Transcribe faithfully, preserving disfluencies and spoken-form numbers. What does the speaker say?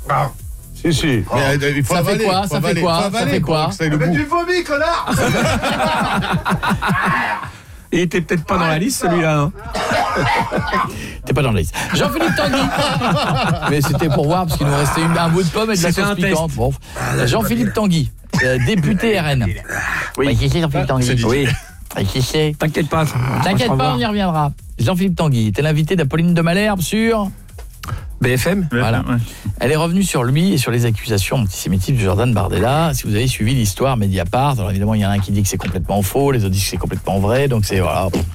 Ah. Si, si. Oh. Mais, euh, il faut ça avaler, fait quoi faut Ça avaler, fait quoi faut avaler Ça fait pour quoi que ça ait le Mais goût. du vomi, connard. Il était peut-être pas dans la liste, celui-là. Hein. T'es pas dans la liste. Jean-Philippe Tanguy. Mais c'était pour voir, parce qu'il nous restait une, un bout de pomme et de la C'était sauce un test. piquante. Bon. Jean-Philippe Tanguy, euh, député R N. Oui. Bah, qui c'est Jean-Philippe Tanguy? Oui. Bah, qui c'est? T'inquiète pas. T'inquiète pas, on y reviendra. Jean-Philippe Tanguy était l'invité d'Apolline de Malherbe sur... B F M. Voilà. Ouais. Elle est revenue sur lui et sur les accusations antisémitistes de Jordan Bardella. Si vous avez suivi l'histoire Mediapart, alors évidemment, il y en a un qui dit que c'est complètement faux, les autres disent que c'est complètement vrai, donc c'est voilà,